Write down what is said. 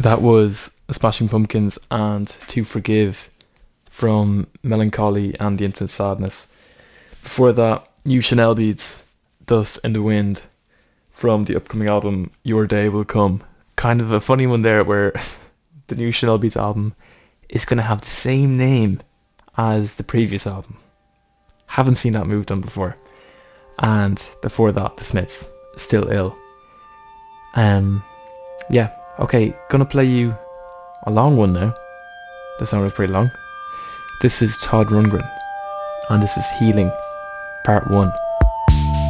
That was Smashing Pumpkins and To Forgive from Melancholy and the Infinite Sadness. Before that, New Chanel Beats, Dust in the Wind from the upcoming album Your Day Will Come. Kind of a funny one there where the new Chanel Beats album is going to have the same name as the previous album. Haven't seen that move done before. And before that, The Smiths, Still Ill. Yeah, okay, gonna play you a long one now. This song was pretty long. This is Todd Rundgren, and this is Healing, Part 1.